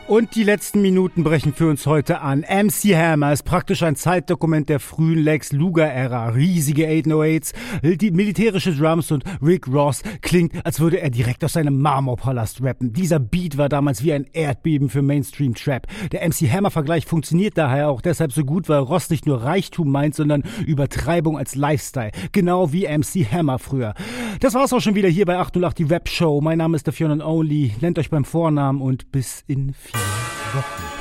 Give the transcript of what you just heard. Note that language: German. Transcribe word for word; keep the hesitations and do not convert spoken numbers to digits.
Und die letzten Minuten brechen für uns heute an. M C Hammer ist praktisch ein Zeitdokument der frühen Lex Luger-Ära. Riesige achthundertachts, die militärische Drums und Rick Ross klingt, als würde er direkt aus seinem Marmorpalast rappen. Dieser Beat war damals wie ein Erdbeben für Mainstream-Trap. Der M C Hammer-Vergleich funktioniert daher auch deshalb so gut, weil Ross nicht nur Reichtum meint, sondern Übertreibung als Lifestyle. Genau wie M C Hammer früher. Das war's auch schon wieder hier bei achthundertacht, die Rap-Show. Mein Name ist der One and Only. Nennt euch beim Vornamen und bis in vier Wochen.